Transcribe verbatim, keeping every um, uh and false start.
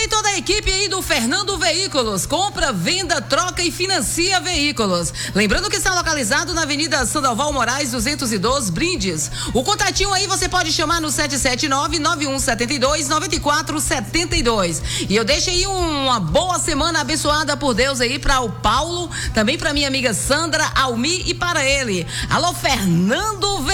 e toda a equipe aí do Fernando Veículos. Compra, venda, troca e financia veículos. Lembrando que está localizado na Avenida Sandoval Moraes, duzentos e doze, Brindes. O contatinho aí você pode chamar no sete sete nove, nove um sete dois, nove quatro sete dois. E eu deixo aí uma boa semana abençoada por Deus aí para o Paulo, também para minha amiga Sandra, Almi e para ele. Alô, Fernando Veículos.